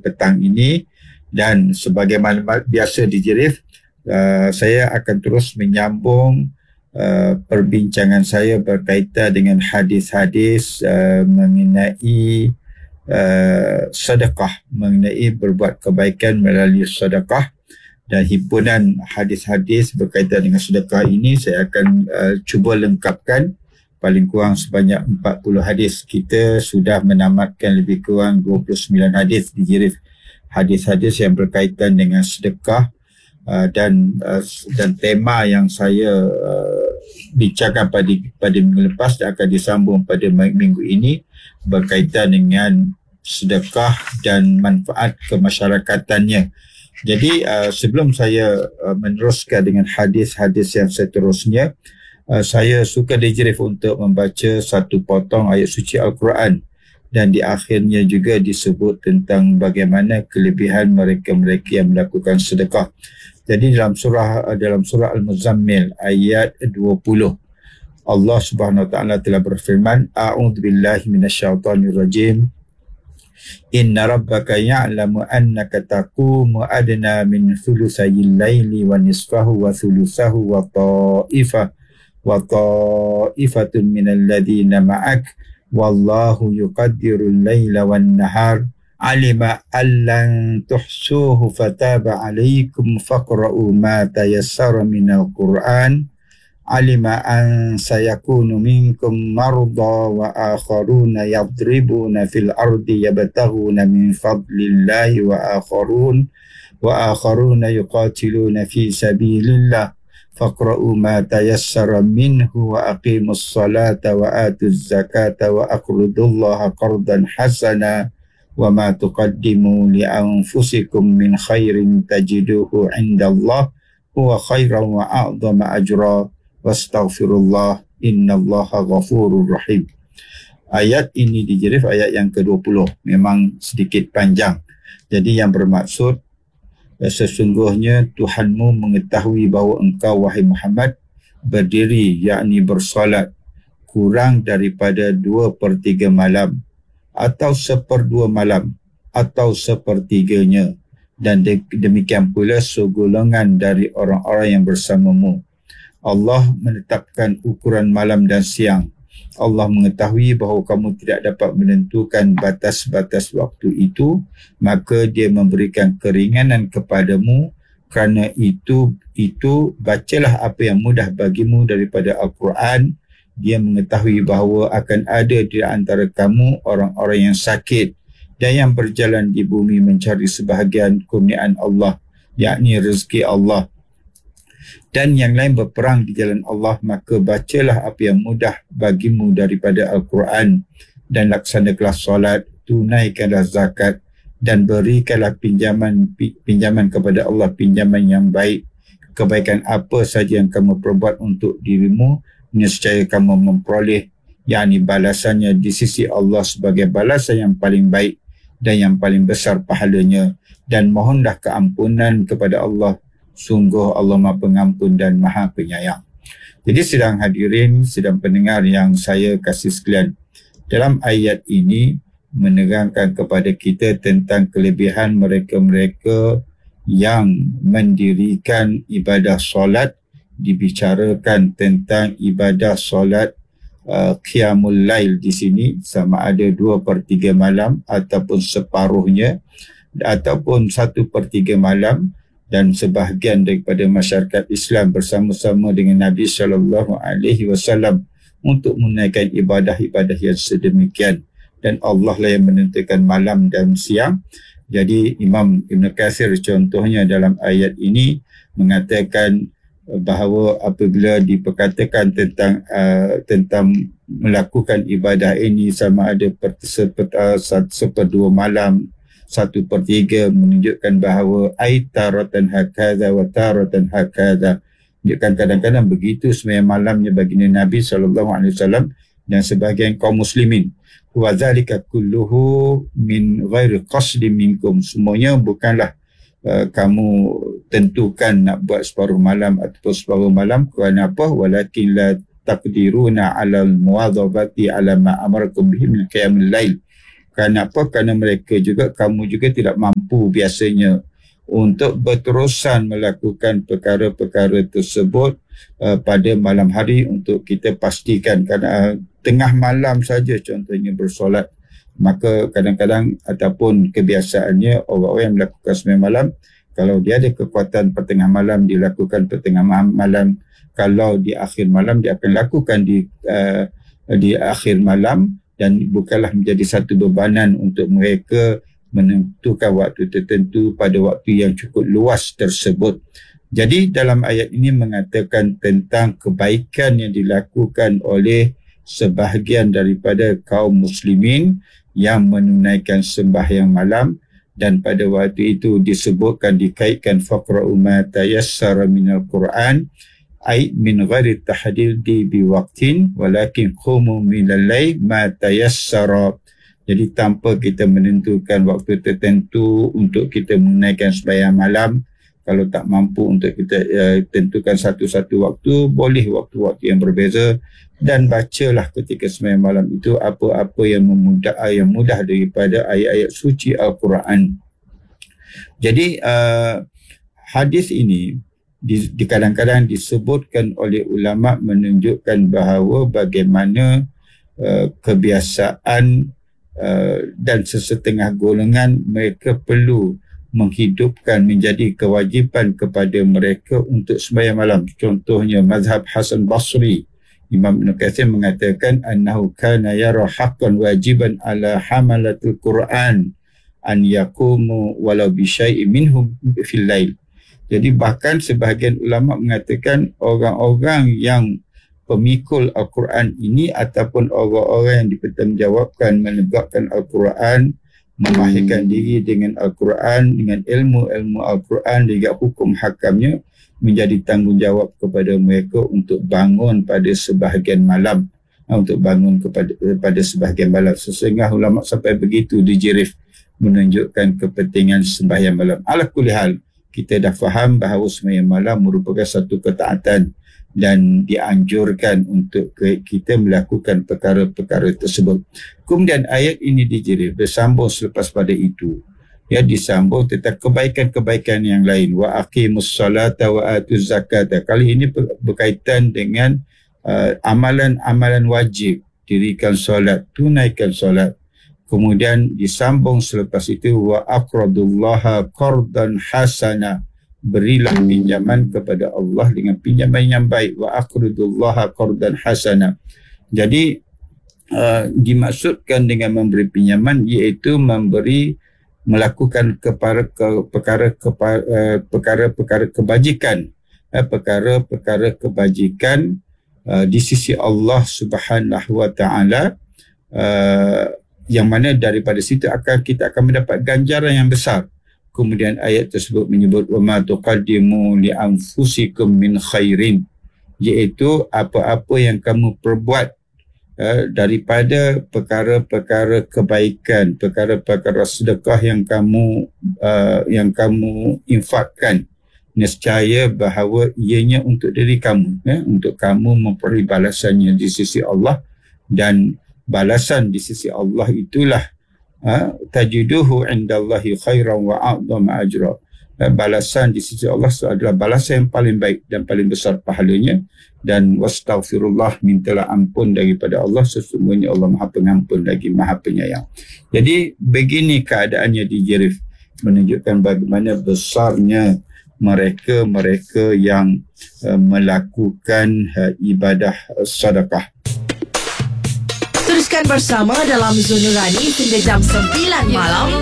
petang ini. Dan sebagaimana biasa di Jirif, saya akan terus menyambung perbincangan saya berkaitan dengan hadis-hadis mengenai sedekah, mengenai berbuat kebaikan melalui sedekah. Dan himpunan hadis-hadis berkaitan dengan sedekah ini saya akan cuba lengkapkan paling kurang sebanyak 40 hadis. Kita sudah menamatkan lebih kurang 29 hadis di Jirif, hadis-hadis yang berkaitan dengan sedekah, dan tema yang saya bincangkan pada minggu lepas dan akan disambung pada minggu ini berkaitan dengan sedekah dan manfaat kemasyarakatannya. Jadi sebelum saya meneruskan dengan hadis-hadis yang seterusnya, saya suka di Jirif untuk membaca satu potong ayat suci Al-Quran, dan di akhirnya juga disebut tentang bagaimana kelebihan mereka-mereka yang melakukan sedekah. Jadi dalam surah Al-Muzammil ayat 20, Allah Subhanahu wa taala telah berfirman, a'udzubillahi minasyaitonirrajim. Inna rabbaka ya'lamu annaka taqumu adna min thulutsayil laili wa nisfahu wa thulutsahu wa ta'ifatun minal ladzina ma'ak wallahu yuqaddirul laila wan nahar alima allan tuhsuhu fataba alaikum faqra'u ma tayassara minal Qur'an alima an sayakunu minkum marda wa akharuna yadribuna fil ardi yabtaghuna min fadlillahi wa akharuna yuqatiluna fi sabilillah faqra'u ma tayassara minhu wa aqimus salata wa atuz zakata wa aqridullaha qardan hasana wa ma tuqaddimu li anfusikum min khairin tajiduhu indallah huwa khairan wa a'zama ajra wastaghfirullah innallaha ghafurur rahim. Ayat ini di Jirif ayat yang ke-20, memang sedikit panjang. Jadi yang bermaksud, sesungguhnya Tuhanmu mengetahui bahawa engkau wahai Muhammad berdiri, yakni bersolat kurang daripada 2/3 malam atau 1/2 malam atau 1/3-nya, dan demikian pula segolongan dari orang-orang yang bersamamu. Allah menetapkan ukuran malam dan siang. Allah mengetahui bahawa kamu tidak dapat menentukan batas-batas waktu itu, maka dia memberikan keringanan kepadamu. Kerana itu bacalah apa yang mudah bagimu daripada Al-Quran. Dia mengetahui bahawa akan ada di antara kamu orang-orang yang sakit dan yang berjalan di bumi mencari sebahagian kurniaan Allah, yakni rezeki Allah, dan yang lain berperang di jalan Allah. Maka bacalah apa yang mudah bagimu daripada Al-Quran dan laksanakanlah solat, tunaikanlah zakat dan berikanlah pinjaman kepada Allah, pinjaman yang baik. Kebaikan apa saja yang kamu perbuat untuk dirimu, nescaya kamu memperoleh, yakni balasannya di sisi Allah sebagai balasan yang paling baik dan yang paling besar pahalanya. Dan mohonlah keampunan kepada Allah, sungguh Allah Maha Pengampun dan Maha Penyayang. Jadi sidang hadirin, sidang pendengar yang saya kasih sekalian, dalam ayat ini menerangkan kepada kita tentang kelebihan mereka-mereka yang mendirikan ibadah solat. Dibicarakan tentang ibadah solat Qiyamul Lail di sini, sama ada 2/3 malam ataupun separuhnya ataupun 1/3 malam. Dan sebahagian daripada masyarakat Islam bersama-sama dengan Nabi SAW untuk menunaikan ibadah-ibadah yang sedemikian. Dan Allah lah yang menentukan malam dan siang. Jadi Imam Ibn Katsir contohnya dalam ayat ini mengatakan bahawa apabila diperkatakan tentang melakukan ibadah ini, sama ada 1/2 malam, 1/3, menunjukkan bahawa taratan hakadha wa taratan hakadha, menunjukkan kadang-kadang begitu sembahyang malamnya baginda Nabi SAW dan sebahagian kaum muslimin. Wa zalika kulluhu min ghairi qasdi minkum, semuanya bukanlah kamu tentukan nak buat separuh malam ataupun separuh malam. Kerana apa? Walakin la taqdiruna ala al-muwadhabati ala ma amarakum bihi min qiyamil lail. Kenapa? Kerana mereka juga, kamu juga tidak mampu biasanya untuk berterusan melakukan perkara-perkara tersebut pada malam hari untuk kita pastikan. Kerana tengah malam saja contohnya bersolat, maka kadang-kadang ataupun kebiasaannya orang-orang yang melakukan sembahyang malam, kalau dia ada kekuatan pertengah malam, dilakukan pertengah malam. Kalau di akhir malam, dia akan lakukan di akhir malam, dan bukanlah menjadi satu bebanan untuk mereka menentukan waktu tertentu pada waktu yang cukup luas tersebut. Jadi dalam ayat ini mengatakan tentang kebaikan yang dilakukan oleh sebahagian daripada kaum muslimin yang menunaikan sembahyang malam, dan pada waktu itu disebutkan, dikaitkan faqra'u ma tayassara minal Quran, ay min ghairi tahdidi bi waqtin walakin qumu minal layl ma tayassara. Jadi tanpa kita menentukan waktu tertentu untuk kita menunaikan sembahyang malam. Kalau tak mampu untuk kita tentukan satu-satu waktu, boleh waktu-waktu yang berbeza, dan bacalah ketika sembahyang malam itu apa-apa yang mudah daripada ayat-ayat suci Al-Quran. Jadi hadis ini di kadang-kadang disebutkan oleh ulama menunjukkan bahawa bagaimana kebiasaan dan sesetengah golongan mereka perlu menghidupkan menjadi kewajipan kepada mereka untuk sembahyang malam. Contohnya mazhab Hasan Basri, Imam Ibn Katsir mengatakan annahu kana yara haqqan wajiban ala hamalatul Quran an yaqumu walau bi syai'in minhu fil lail. Jadi bahkan sebahagian ulama mengatakan orang-orang yang pemikul Al-Quran ini ataupun orang-orang yang dipertanggungjawabkan menegakkan Al-Quran, memahirkan diri dengan Al-Quran, dengan ilmu-ilmu Al-Quran juga hukum hakamnya, menjadi tanggungjawab kepada mereka untuk bangun pada sebahagian malam, untuk bangun pada sebahagian malam. Sesungguhnya ulama sampai begitu dijirif menunjukkan kepentingan sembahyang malam. Ala kulli hal, kita dah faham bahawa sembahyang malam merupakan satu ketaatan dan dianjurkan untuk kita melakukan perkara-perkara tersebut. Kemudian ayat ini dijirif bersambung selepas pada itu, ya, disambung tentang kebaikan-kebaikan yang lain. Wa aqimus salata wa atuz zakata. Kali ini berkaitan dengan amalan-amalan wajib, dirikan solat, tunaikan solat. Kemudian disambung selepas itu wa aqradullaha qardan hasana. Berilah pinjaman kepada Allah dengan pinjaman yang baik. Wa aqridullaha qardan hasana. Jadi dimaksudkan dengan memberi pinjaman iaitu melakukan perkara-perkara kebajikan, perkara-perkara kebajikan di sisi Allah Subhanahu wa taala, yang mana daripada situ kita akan mendapat ganjaran yang besar. Kemudian ayat tersebut menyebut wa ma tuqaddimu li anfusikum min khairin, iaitu apa-apa yang kamu perbuat daripada perkara-perkara kebaikan, perkara-perkara sedekah yang kamu infakkan, nescaya bahawa ianya untuk diri kamu, untuk kamu memperoleh balasannya di sisi Allah, dan balasan di sisi Allah itulah tajiduhu indallahi khairan wa a'dhama ajra. Balasan di sisi Allah adalah balasan yang paling baik dan paling besar pahalanya. Dan wastaghfirullah, mintalah ampun daripada Allah, sesungguhnya Allah Maha Pengampun lagi Maha Penyayang. Jadi begini keadaannya di Jerif, menunjukkan bagaimana besarnya mereka yang melakukan ibadah sedekah. Teruskan bersama dalam Zon Nurani hingga jam 9 malam